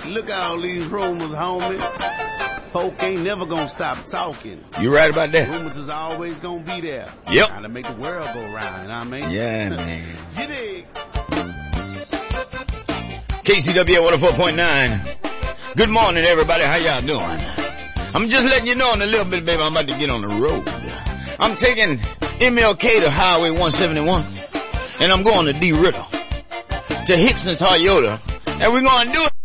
Look at all these rumors, homie. Folk ain't never gonna stop talking. You right about that? Rumors is always gonna be there. Yep. Trying to make the world go round, you know what I mean? Yeah, man. You dig? KCWA 104.9. Good morning, everybody. How y'all doing? I'm just letting you know in a little bit, baby, I'm about to get on the road. I'm taking MLK to Highway 171, and I'm going to D. Riddle, to Hickson Toyota, and we're going to do it.